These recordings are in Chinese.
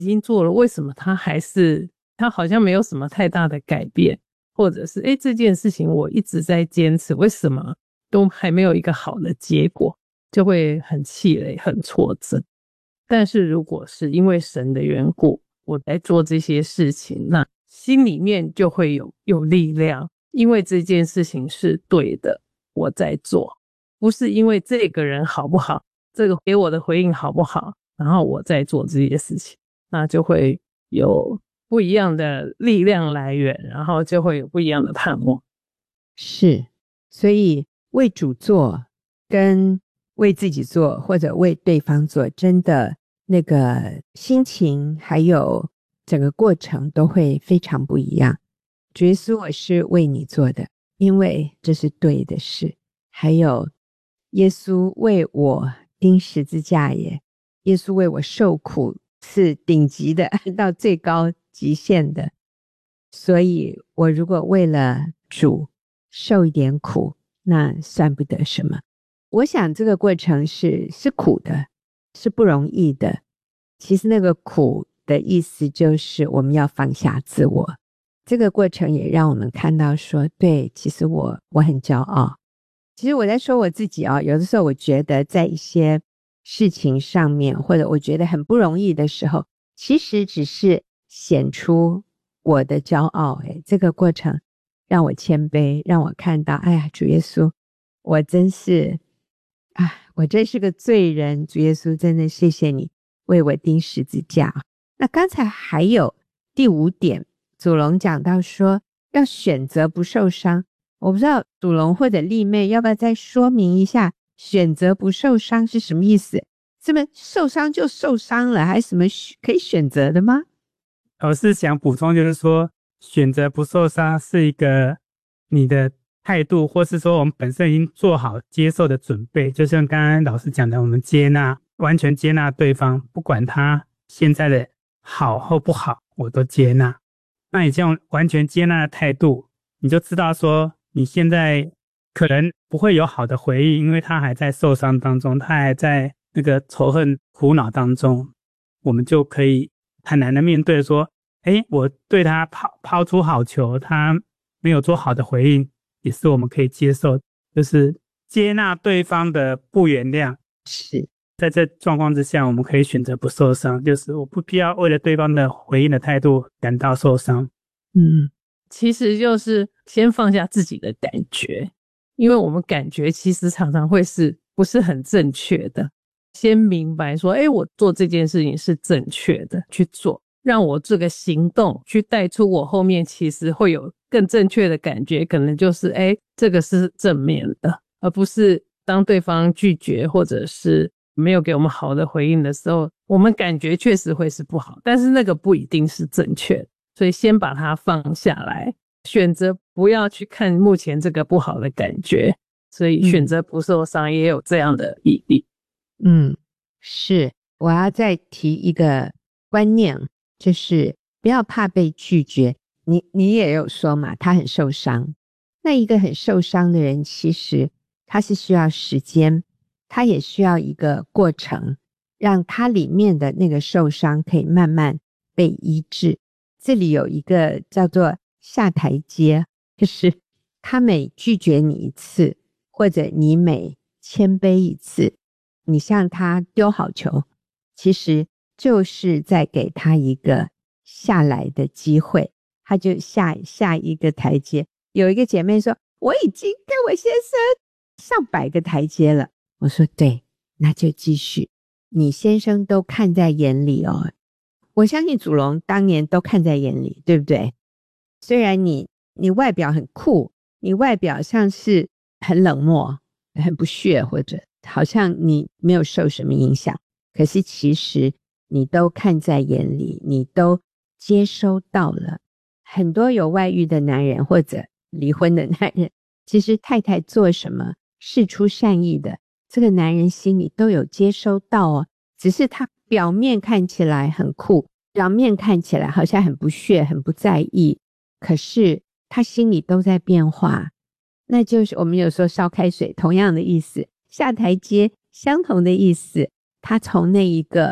已经做了，为什么他好像没有什么太大的改变，或者是这件事情我一直在坚持，为什么都还没有一个好的结果，就会很气馁很挫折。但是如果是因为神的缘故我在做这些事情，那心里面就会有力量，因为这件事情是对的我在做，不是因为这个人好不好，这个给我的回应好不好，然后我在做这些事情，那就会有不一样的力量来源，然后就会有不一样的盼望。 是，所以为主做跟为自己做或者为对方做，真的那个心情还有整个过程都会非常不一样。主耶稣，我是为你做的，因为这是对的事。还有耶稣为我钉十字架耶，耶稣为我受苦是顶级的，到最高极限的。所以我如果为了主受一点苦，那算不得什么。我想这个过程是苦的，是不容易的。其实那个苦的意思就是我们要放下自我。这个过程也让我们看到说，对，其实我很骄傲。其实我在说我自己有的时候我觉得在一些事情上面，或者我觉得很不容易的时候，其实只是显出我的骄傲。这个过程让我谦卑，让我看到，哎呀，主耶稣，我真是我真是个罪人，主耶稣，真的谢谢你为我钉十字架。那刚才还有第5点，祖龙讲到说要选择不受伤，我不知道祖龙或者丽妹要不要再说明一下选择不受伤是什么意思？这么受伤就受伤了，还什么可以选择的吗？ 我是想补充，就是说选择不受伤是一个你的态度，或是说我们本身已经做好接受的准备，就像刚刚老师讲的，我们完全接纳对方，不管他现在的好或不好，我都接纳。那你这样完全接纳的态度，你就知道说你现在可能不会有好的回应，因为他还在受伤当中，他还在那个仇恨苦恼当中，我们就可以坦然的面对说，我对他抛出好球，他没有做好的回应，也是我们可以接受，就是接纳对方的不原谅。 是在这状况之下，我们可以选择不受伤，就是我不必要为了对方的回应的态度感到受伤。 其实就是先放下自己的感觉，因为我们感觉其实常常会是不是很正确的，先明白说我做这件事情是正确的去做，让我这个行动去带出我后面其实会有更正确的感觉，可能就是这个是正面的，而不是当对方拒绝或者是没有给我们好的回应的时候，我们感觉确实会是不好，但是那个不一定是正确的，所以先把它放下来，选择不要去看目前这个不好的感觉，所以选择不受伤也有这样的毅力。 是，我要再提一个观念，就是不要怕被拒绝。你也有说嘛，他很受伤。那一个很受伤的人，其实他是需要时间，他也需要一个过程，让他里面的那个受伤可以慢慢被医治。这里有一个叫做下台阶，就是他每拒绝你一次，或者你每谦卑一次，你向他丢好球，其实就是在给他一个下来的机会，他就下一个台阶。有一个姐妹说，我已经跟我先生上100个台阶了。我说对，那就继续，你先生都看在眼里哦。我相信祖龙当年都看在眼里，对不对？虽然你外表很酷，你外表像是很冷漠很不屑，或者好像你没有受什么影响，可是其实你都看在眼里，你都接收到了。很多有外遇的男人或者离婚的男人，其实太太做什么释出善意的，这个男人心里都有接收到哦，只是他表面看起来很酷，表面看起来好像很不屑很不在意，可是他心里都在变化。那就是我们有时候烧开水同样的意思，下台阶相同的意思，他从那一个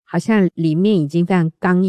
好像里面已经非常刚